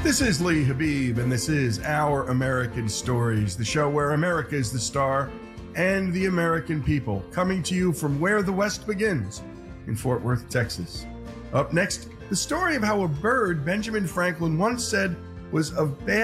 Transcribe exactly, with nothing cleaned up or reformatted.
This is Lee Habib, and this is Our American Stories, the show where America is the star and the American people, coming to you from where the West begins, in Fort Worth, Texas. Up next, the story of how a bird Benjamin Franklin once said was of bad